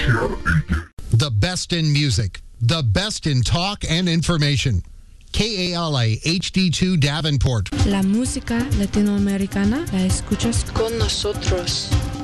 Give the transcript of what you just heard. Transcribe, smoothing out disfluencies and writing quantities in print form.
The best in music, the best in talk and information. KALA HD2 Davenport. La música latinoamericana la escuchas con nosotros.